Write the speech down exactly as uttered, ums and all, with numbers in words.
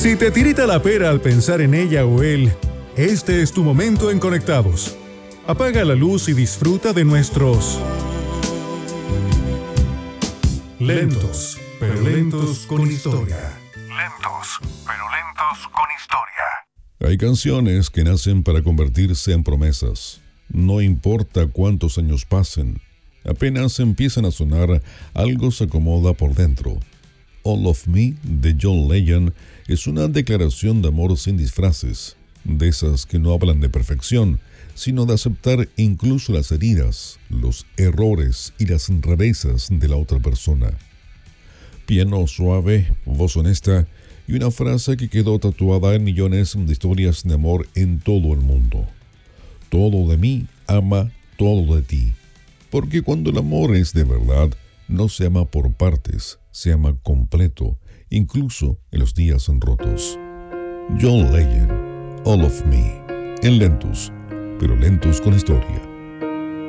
Si te tirita la pera al pensar en ella o él, este es tu momento en Conectados. Apaga la luz y disfruta de nuestros lentos, pero lentos con historia. Lentos, pero lentos con historia. Hay canciones que nacen para convertirse en promesas. No importa cuántos años pasen, apenas empiezan a sonar, algo se acomoda por dentro. All of Me de John Legend es una declaración de amor sin disfraces, de esas que no hablan de perfección, sino de aceptar incluso las heridas, los errores y las rarezas de la otra persona. Piano suave, voz honesta y una frase que quedó tatuada en millones de historias de amor en todo el mundo. Todo de mí ama todo de ti. Porque cuando el amor es de verdad, no se ama por partes, se ama completo, incluso en los días rotos. John Legend, All of Me, en lentos, pero lentos con historia.